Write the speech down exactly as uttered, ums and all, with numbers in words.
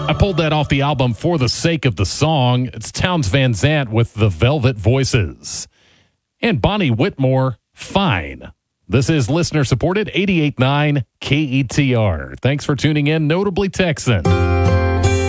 I pulled that off the album For the Sake of the Song. It's Townes Van Zandt with the Velvet Voices. And Bonnie Whitmore, Fine. This is listener-supported eighty-eight point nine K E T R. Thanks for tuning in, Notably Texan.